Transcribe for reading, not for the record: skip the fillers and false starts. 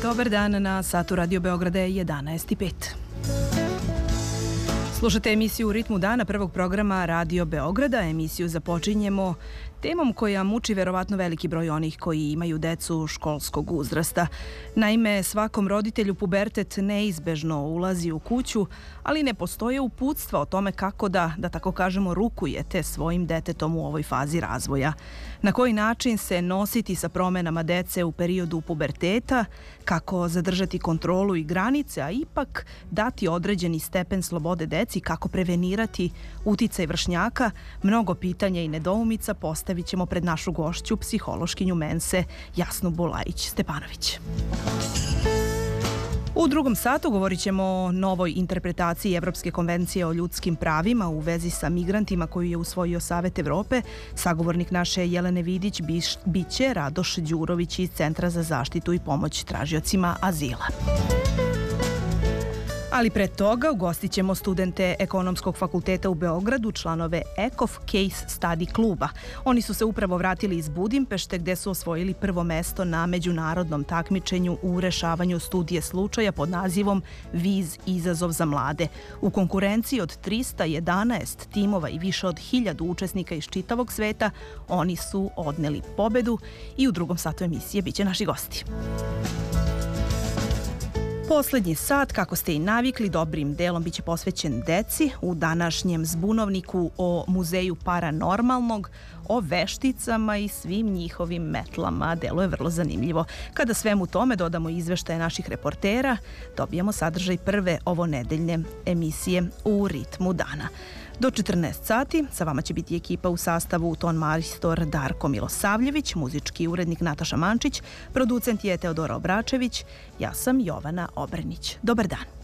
Dobar dan, na satu Radio Beograda je 11:05. Slušate emisiju U ritmu dana prvog programa Radio Beograda. Emisiju započinjemo temom koja muči verovatno veliki broj onih koji imaju decu školskog uzrasta. Naime, svakom roditelju pubertet neizbežno ulazi u kuću, ali ne postoje uputstva o tome kako da tako kažemo, rukujete svojim detetom u ovoj fazi razvoja. Na koji način se nositi sa promenama dece u periodu puberteta, kako zadržati kontrolu i granice, a ipak dati određeni stepen slobode deci, kako prevenirati uticaj vršnjaka, mnogo pitanja i nedoumica postavit ćemo pred našu gošću, psihološkinju Mense Jasnu Bulajić-Stepanović. U drugom satu govorit ćemo o novoj interpretaciji Evropske konvencije o ljudskim pravima u vezi sa migrantima koju je usvojio Savet Evrope. Sagovornik naše Jelene Vidić biće Radoš Đurović iz Centra za zaštitu i pomoć tražiocima azila. Ali pre toga ugostit ćemo studente Ekonomskog fakulteta u Beogradu, članove ECOF Case Study kluba. Oni su se upravo vratili iz Budimpešte gde su osvojili prvo mesto na međunarodnom takmičenju u rešavanju studije slučaja pod nazivom Viz izazov za mlade. U konkurenciji od 311 timova i više od 1000 učesnika iz čitavog sveta oni su odneli pobedu i u drugom satu emisije biće naši gosti. Poslednji sat, kako ste i navikli, dobrim delom biće posvećen deci u današnjem zbunovniku o muzeju paranormalnog, o vešticama i svim njihovim metlama. Deluje vrlo zanimljivo. Kada svemu tome dodamo izveštaje naših reportera, dobijamo sadržaj prve ovonedeljne emisije U ritmu dana. Do 14 sati sa vama će biti ekipa u sastavu ton majstor Darko Milosavljević, muzički urednik Nataša Mančić, producent je Teodora Obračević, ja sam Jovana Obrenić. Dobar dan.